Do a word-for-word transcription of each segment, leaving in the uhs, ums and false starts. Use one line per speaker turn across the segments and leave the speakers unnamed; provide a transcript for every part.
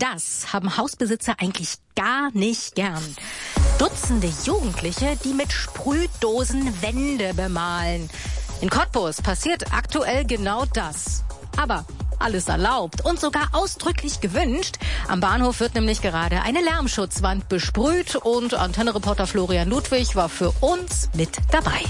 das haben Hausbesitzer eigentlich gar nicht gern. Dutzende Jugendliche, die mit Sprühdosen Wände bemalen. In Cottbus passiert aktuell genau das. Aber alles erlaubt und sogar ausdrücklich gewünscht. Am Bahnhof wird nämlich gerade eine Lärmschutzwand besprüht und Antenne-Reporter Florian Ludwig war für uns mit dabei.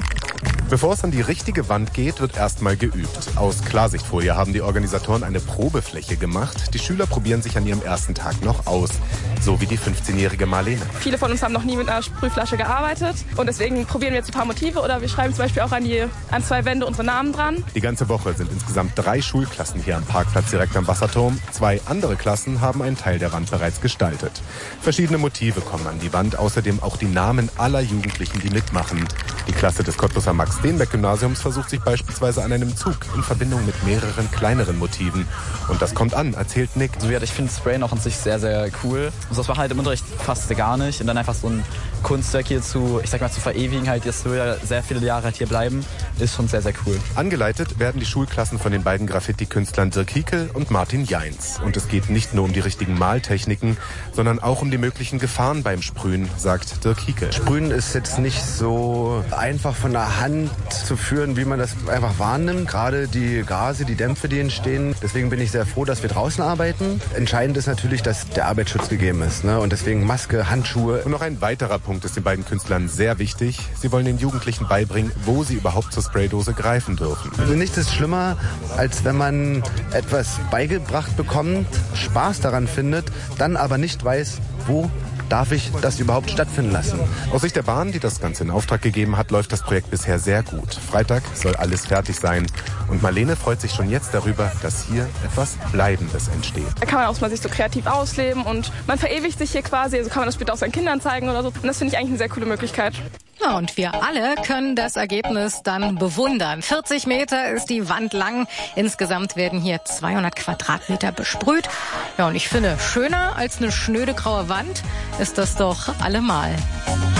Bevor es an die richtige Wand geht, wird erstmal geübt. Aus Klarsichtfolie haben die Organisatoren eine Probefläche gemacht. Die Schüler probieren sich an ihrem ersten Tag noch aus. So wie die fünfzehnjährige Marlene.
Viele von uns haben noch nie mit einer Sprühflasche gearbeitet. Und deswegen probieren wir jetzt ein paar Motive. Oder wir schreiben zum Beispiel auch an, die, an zwei Wände unsere Namen dran.
Die ganze Woche sind insgesamt drei Schulklassen hier am Parkplatz direkt am Wasserturm. Zwei andere Klassen haben einen Teil der Wand bereits gestaltet. Verschiedene Motive kommen an die Wand. Außerdem auch die Namen aller Jugendlichen, die mitmachen. Die Klasse des Cottbuser Max-Steenbeck-Gymnasiums versucht sich beispielsweise an einem Zug in Verbindung mit mehreren kleineren Motiven. Und das kommt an, erzählt Nick.
Also ich finde Sprayen auch an sich sehr, sehr cool. Also das war halt im Unterricht fast gar nicht. Und dann einfach so ein Kunstwerk hier zu, ich sag mal, zu verewigen, halt, das will ja sehr viele Jahre halt hier bleiben, ist schon sehr, sehr cool.
Angeleitet werden die Schulklassen von den beiden Graffiti-Künstlern Dirk Hiekel und Martin Jainz. Und es geht nicht nur um die richtigen Maltechniken, sondern auch um die möglichen Gefahren beim Sprühen, sagt Dirk Hiekel.
Sprühen ist jetzt nicht so einfach von der Hand zu führen, wie man das einfach wahrnimmt. Gerade die Gase, die Dämpfe, die entstehen. Deswegen bin ich sehr froh, dass wir draußen arbeiten. Entscheidend ist natürlich, dass der Arbeitsschutz gegeben ist, ne? Und deswegen Maske, Handschuhe.
Und noch ein weiterer Punkt ist den beiden Künstlern sehr wichtig. Sie wollen den Jugendlichen beibringen, wo sie überhaupt zur Spraydose greifen dürfen.
Also nichts ist schlimmer, als wenn man etwas beigebracht bekommt, Spaß daran findet, dann aber nicht weiß, wo darf ich das überhaupt stattfinden lassen.
Aus Sicht der Bahn, die das Ganze in Auftrag gegeben hat, läuft das Projekt bisher sehr gut. Freitag soll alles fertig sein. Und Marlene freut sich schon jetzt darüber, dass hier etwas Bleibendes entsteht.
Da kann man auch mal sich so kreativ ausleben und man verewigt sich hier quasi. Also kann man das später auch seinen Kindern zeigen oder so. Und das finde ich eigentlich eine sehr coole Möglichkeit.
Ja, und wir alle können das Ergebnis dann bewundern. vierzig Meter ist die Wand lang. Insgesamt werden hier zweihundert Quadratmeter besprüht. Ja, und ich finde, schöner als eine schnöde graue Wand ist das doch allemal.